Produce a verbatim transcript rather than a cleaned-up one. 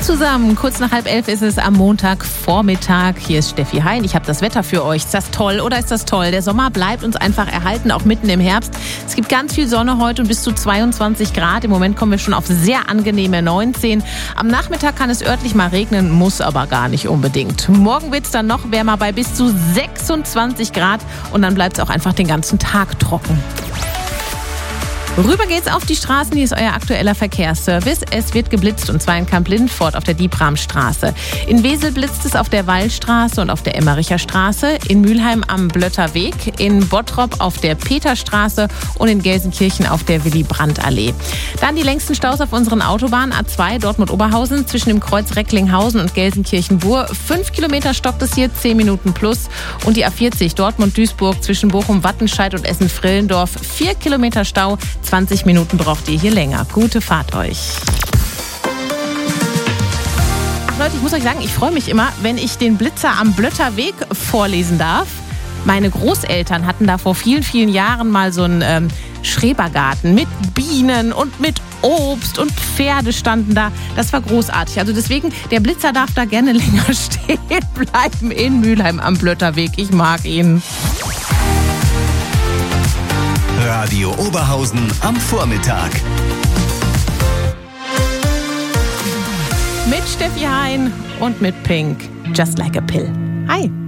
zusammen, kurz nach halb elf ist es am Montagvormittag. Hier ist Steffi Hein. Ich habe das Wetter für euch. Ist das toll oder ist das toll? Der Sommer bleibt uns einfach erhalten, auch mitten im Herbst. Es gibt ganz viel Sonne heute und bis zu zweiundzwanzig Grad. Im Moment kommen wir schon auf sehr angenehme neunzehn. Am Nachmittag kann es örtlich mal regnen, muss aber gar nicht unbedingt. Morgen wird es dann noch wärmer bei bis zu sechsundzwanzig Grad und dann bleibt es auch einfach den ganzen Tag trocken. Rüber geht's auf die Straßen, hier ist euer aktueller Verkehrsservice. Es wird geblitzt und zwar in Kamp-Lindfort auf der Diebramstraße. In Wesel blitzt es auf der Wallstraße und auf der Emmericher Straße. In Mülheim am Blötter Weg, in Bottrop auf der Peterstraße und in Gelsenkirchen auf der Willy-Brandt-Allee. Dann die längsten Staus auf unseren Autobahnen. A zwei Dortmund-Oberhausen zwischen dem Kreuz Recklinghausen und Gelsenkirchen-Bur. Fünf Kilometer stockt es hier, zehn Minuten plus. Und die A vierzig Dortmund-Duisburg zwischen Bochum-Wattenscheid und Essen-Frillendorf. Vier Kilometer Stau. zwanzig Minuten braucht ihr hier länger. Gute Fahrt euch. Ach Leute, ich muss euch sagen, ich freue mich immer, wenn ich den Blitzer am Blötter Weg vorlesen darf. Meine Großeltern hatten da vor vielen, vielen Jahren mal so einen ähm, Schrebergarten mit Bienen und mit Obst und Pferde standen da. Das war großartig. Also deswegen, der Blitzer darf da gerne länger stehen bleiben in Mülheim am Blötter Weg. Ich mag ihn. Radio Oberhausen am Vormittag. Mit Steffi Hein und mit Pink. Just like a pill. Hi.